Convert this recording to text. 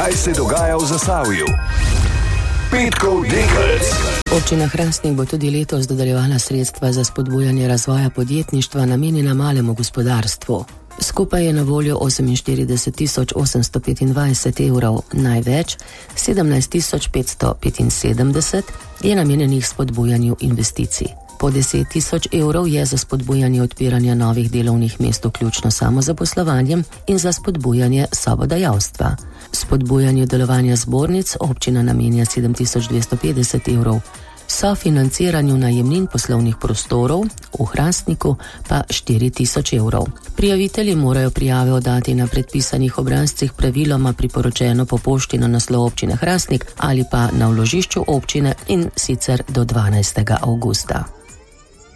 Kaj se dogaja v Zasavju? Petkov dekelc. Občina Hrastnik bo tudi letos dodeljevala sredstva za spodbujanje razvoja podjetništva namenjena malemu gospodarstvu. Skupaj je na voljo 48.825 evrov, največ 17.575 je namenjenih spodbujanju investicij. Po 10.000 evrov je za spodbujanje odpiranja novih delovnih mest, vključno samozaposlovanjem, in za spodbujanje sobodajalstva. Spodbujanju delovanja zbornic občina namenja 7.250 evrov, sofinanciranju najemnin poslovnih prostorov v Hrastniku pa 4.000 evrov. Prijavitelji morajo prijave oddati na predpisanih obrazcih, praviloma priporočeno po pošti na naslov občine Hrastnik ali pa na vložišču občine, in sicer do 12. avgusta.